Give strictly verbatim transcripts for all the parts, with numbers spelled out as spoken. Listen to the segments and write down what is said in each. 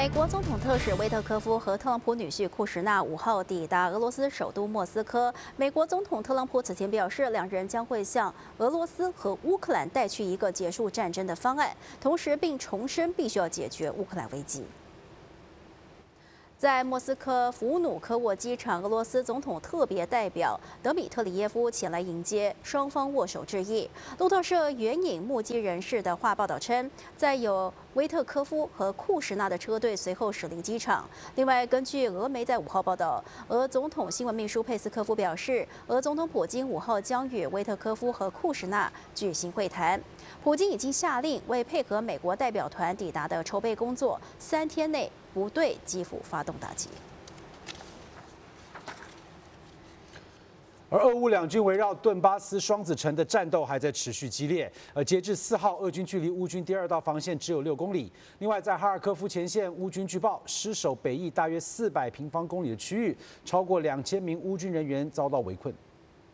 美国总统特使威特科夫和特朗普女婿库什纳五号抵达俄罗斯首都莫斯科。美国总统特朗普此前表示，两人将会向俄罗斯和乌克兰带去一个结束战争的方案，同时并重申必须要解决乌克兰危机。 在莫斯科弗努科沃机场，俄罗斯总统特别代表德米特里耶夫前来迎接，双方握手致意。路透社援引目击人士的话报道称，在有威特科夫和库什纳的车队随后驶离机场。另外，根据俄媒在五号报道，俄总统新闻秘书佩斯科夫表示，俄总统普京五号将与威特科夫和库什纳举行会谈。普京已经下令为配合美国代表团抵达的筹备工作，三天内 不对基辅发动打击。 而俄乌两军围绕顿巴斯双子城的战斗还在持续激烈。而截至四号，俄军距离乌军第二道防线只有六公里。另外，在哈尔科夫前线，乌军据报失守北翼大约四百平方公里的区域，超过两千名乌军人员遭到围困。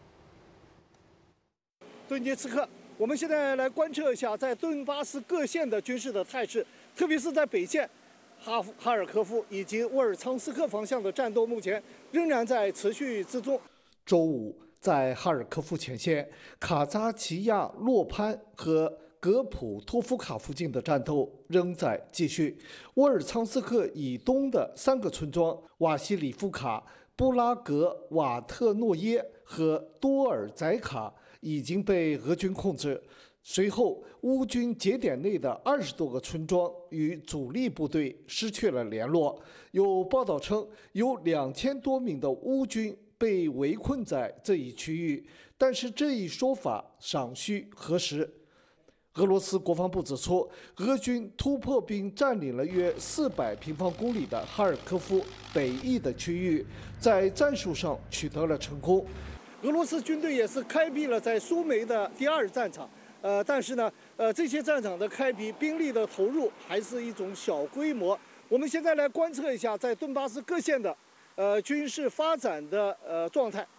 顿涅茨克，我们现在来观测一下在顿巴斯各县的军事的态势，特别是在北线。 哈哈尔科夫以及沃尔昌斯克方向的战斗目前仍然在持续之中。周五，在哈尔科夫前线，卡扎奇亚洛潘和格普托夫卡附近的战斗仍在继续。沃尔昌斯克以东的三个村庄瓦西里夫卡、布拉格瓦特诺耶和多尔宰卡已经被俄军控制。 随后，乌军节点内的二十多个村庄与主力部队失去了联络。有报道称，有两千多名的乌军被围困在这一区域，但是这一说法尚需核实。俄罗斯国防部指出，俄军突破并占领了约四百平方公里的哈尔科夫北翼的区域，在战术上取得了成功。俄罗斯军队也是开辟了在苏梅的第二战场。 呃，但是呢，呃，这些战场的开辟、兵力的投入还是一种小规模。我们现在来观测一下在顿巴斯各县的，呃，军事发展的呃状态。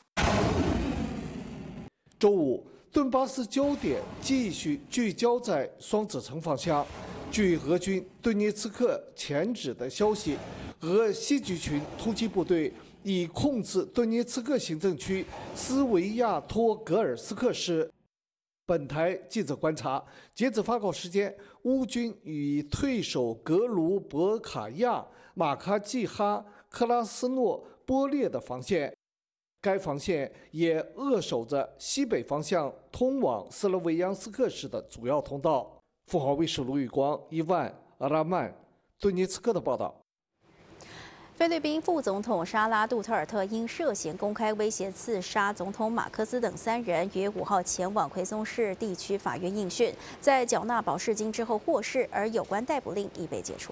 周五，顿巴斯焦点继续聚焦在双子城方向。据俄军顿涅茨克前指的消息，俄西局群突击部队已控制顿涅茨克行政区斯维亚托格尔斯克市。 本台记者观察，截止发稿时间，乌军已退守格卢伯卡亚、马卡季哈、克拉斯诺波列的防线，该防线也扼守着西北方向通往斯洛维扬斯克市的主要通道。凤凰卫视卢宇光、伊万·阿拉曼，顿涅茨克的报道。 菲律宾副总统沙拉·杜特尔特因涉嫌公开威胁刺杀总统马克思等三人，于五号前往奎松市地区法院应讯，在缴纳保释金之后获释，而有关逮捕令已被解除。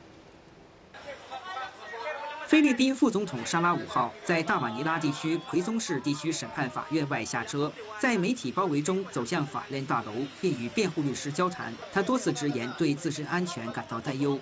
菲律宾副总统沙拉五号在大马尼拉地区奎松市地区审判法院外下车，在媒体包围中走向法院大楼，并与辩护律师交谈。他多次直言对自身安全感到担忧。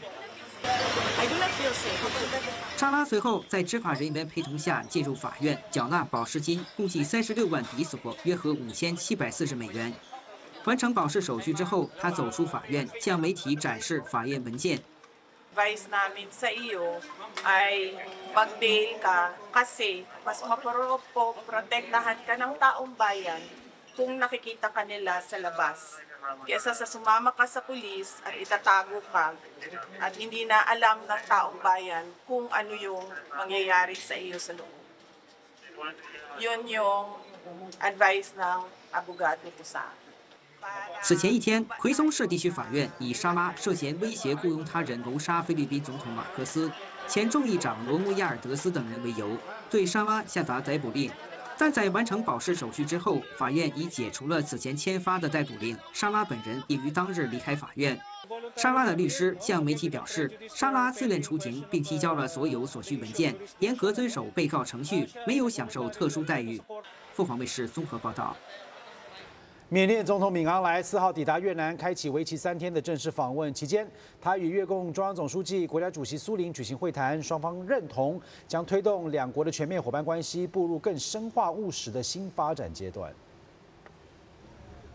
沙拉随后在执法人员陪同下进入法院，缴纳保释金，共计三十六万比索，约合五千七百四十美元。完成保释手续之后，他走出法院，向媒体展示法院文件。 Advice namin sa iyo ay mag-bail ka kasi mas maprotektahan ka ng taong bayan kung nakikita ka nila sa labas. Kesa sa sumama ka sa pulis at itatago ka at hindi na alam ng taong bayan kung ano yung mangyayari sa iyo sa loob. Yun yung advice ng abogado ko sa akin. 此前一天，奎松市地区法院以沙拉涉嫌威胁雇佣他人谋杀菲律宾总统马克思、前众议长罗姆亚尔德斯等人为由，对沙拉下达逮捕令。 但在完成保释手续之后，法院已解除了此前签发的逮捕令。沙拉本人也于当日离开法院。沙拉的律师向媒体表示，沙拉自愿出庭，并提交了所有所需文件，严格遵守被告程序，没有享受特殊待遇。凤凰卫视综合报道。 缅甸总统敏昂莱四号抵达越南，开启为期三天的正式访问。期间，他与越共中央总书记、国家主席苏林举行会谈，双方认同将推动两国的全面伙伴关系步入更深化务实的新发展阶段。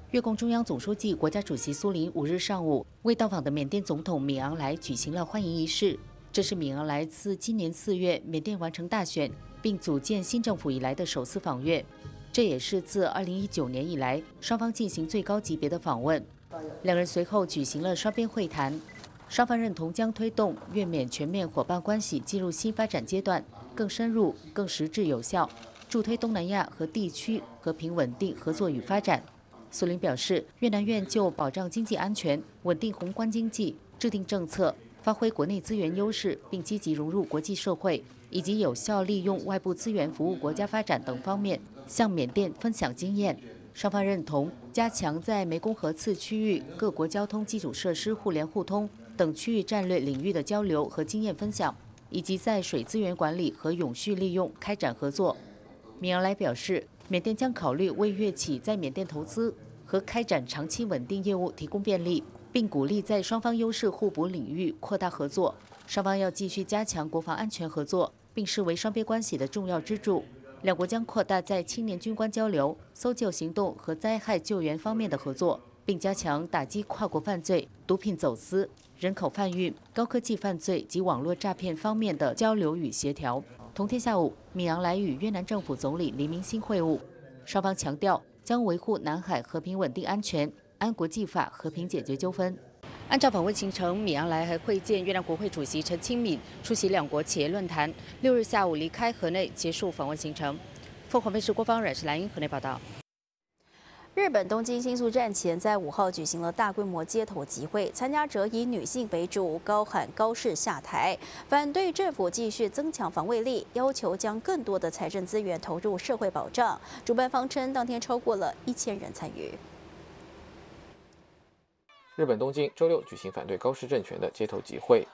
越共中央总书记、国家主席苏林五日上午为到访的缅甸总统米昂莱举行了欢迎仪式。这是米昂莱自今年四月缅甸完成大选并组建新政府以来的首次访越，这也是自二零一九年以来双方进行最高级别的访问。两人随后举行了双边会谈，双方认同将推动越缅全面伙伴关系进入新发展阶段，更深入、更实质有效，助推东南亚和地区和平稳定合作与发展。苏林表示，越南愿就保障经济安全、稳定宏观经济、制定政策、发挥国内资源优势，并积极融入国际社会，以及有效利用外部资源服务国家发展等方面，向缅甸分享经验。双方认同加强在湄公河次区域各国交通基础设施互联互通等区域战略领域的交流和经验分享，以及在水资源管理和永续利用开展合作。米昂莱表示，缅甸将考虑为越企在缅甸投资和开展长期稳定业务提供便利，并鼓励在双方优势互补领域扩大合作。双方要继续加强国防安全合作，并视为双边关系的重要支柱。两国将扩大在青年军官交流、搜救行动和灾害救援方面的合作，并加强打击跨国犯罪、毒品走私、人口贩运、高科技犯罪及网络诈骗方面的交流与协调。同天下午，米昂莱与越南政府总理黎明星会晤，双方强调将维护南海和平稳定安全，按国际法和平解决纠纷。按照访问行程，米昂莱还会见越南国会主席陈清敏，出席两国企业论坛。六日下午离开河内，结束访问行程。凤凰卫视郭芳阮、是蓝英河内报道。 日本东京新宿站前在五号举行了大规模街头集会，参加者以女性为主，高喊高市下台，反对政府继续增强防卫力，要求将更多的财政资源投入社会保障。主办方称，当天超过了一千人参与。 日本东京周六举行反对高市政权的街头集会。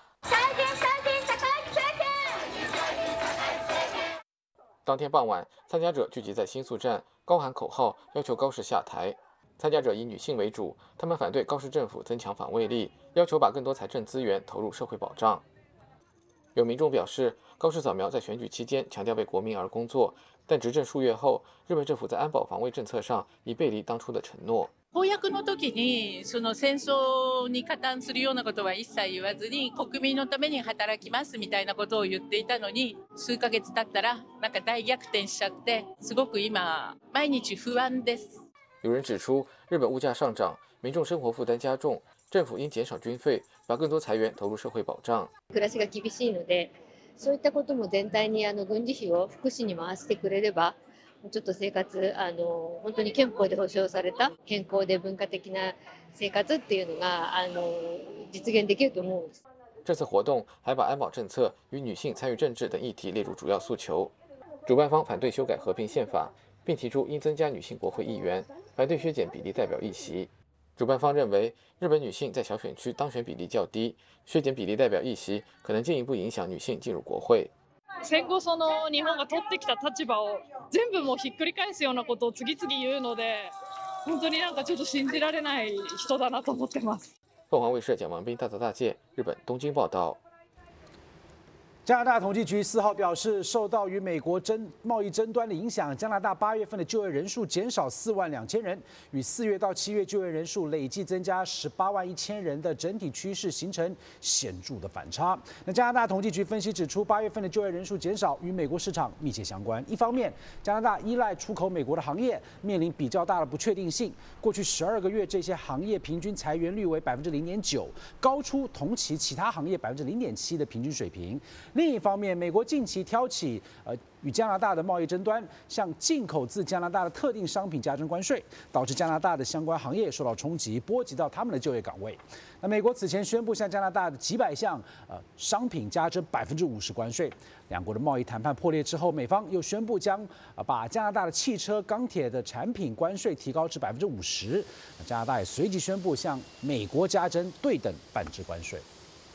当天傍晚，参加者聚集在新宿站，高喊口号，要求高市下台。参加者以女性为主，他们反对高市政府增强防卫力，要求把更多财政资源投入社会保障。有民众表示，高市早苗在选举期间强调为国民而工作，但执政数月后，日本政府在安保防卫政策上已背离当初的承诺。 公約の時にその戦争に加担するようなことは一切言わずに、国民のために働きますみたいなことを言っていたのに、数ヶ月経ったらなんか大逆転しちゃって、すごく今毎日不安です。 有人指出，日本物价上涨，民众生活負担加重，政府应减少军费，把更多财源投入社会保障。 暮らしが厳しいので、そういったことも全体にあの軍事費を福祉に回してくれれば。ちょっと生活あの本当に憲法で保障された健康で文化的な生活っていうのがあの実現できると思うんです。 这次活动还把安保政策与女性参与政治等议题列入主要诉求。主办方反对修改和平宪法，并提出应增加女性国会议员，反对削减比例代表议席。主办方认为，日本女性在小选区当选比例较低，削减比例代表议席可能进一步影响女性进入国会。 戦後その日本が取ってきた立場を全部もうひっくり返すようなことを次々言うので、本当になんかちょっと信じられない人だなと思ってます。 凤凰卫视蒋王斌、大泽大介，日本东京报道。 加拿大统计局四号表示，受到与美国争贸易争端的影响，加拿大八月份的就业人数减少四万两千人，与四月到七月就业人数累计增加十八万一千人的整体趋势形成显著的反差。那加拿大统计局分析指出，八月份的就业人数减少与美国市场密切相关。一方面，加拿大依赖出口美国的行业面临比较大的不确定性，过去十二个月这些行业平均裁员率为百分之零点九，高出同期其他行业百分之零点七的平均水平。另一方面，美国近期挑起呃与加拿大的贸易争端，向进口自加拿大的特定商品加征关税，导致加拿大的相关行业受到冲击，波及到他们的就业岗位。那美国此前宣布向加拿大的几百项呃商品加征百分之五十关税。两国的贸易谈判破裂之后，美方又宣布将呃把加拿大的汽车、钢铁的产品关税提高至百分之五十。加拿大也随即宣布向美国加征对等反制关税。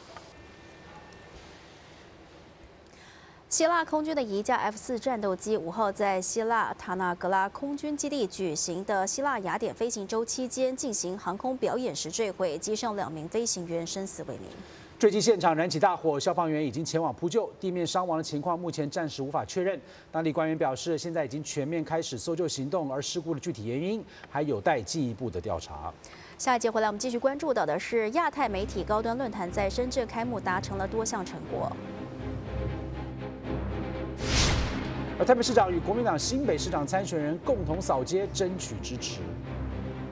希腊空军的一架 F 四战斗机五号在希腊塔纳格拉空军基地举行的希腊雅典飞行周期间进行航空表演时坠毁，机上两名飞行员生死未明。 坠机现场燃起大火，消防员已经前往扑救，地面伤亡的情况目前暂时无法确认。当地官员表示，现在已经全面开始搜救行动，而事故的具体原因还有待进一步的调查。 下一节回来，我们继续关注到的是亚太媒体高端论坛在深圳开幕，达成了多项成果。 而台北市长与国民党新北市长参选人共同扫街，争取支持。